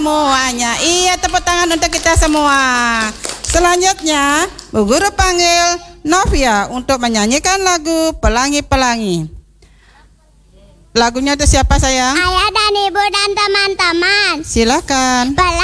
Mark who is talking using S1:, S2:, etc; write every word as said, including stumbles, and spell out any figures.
S1: Semuanya. Iya, tepuk tangan untuk kita semua. Selanjutnya, Bu Guru panggil Novia untuk menyanyikan lagu Pelangi-Pelangi. Lagunya itu siapa sayang?
S2: Ayah dan ibu dan teman-teman.
S1: Silakan.
S2: Pelangi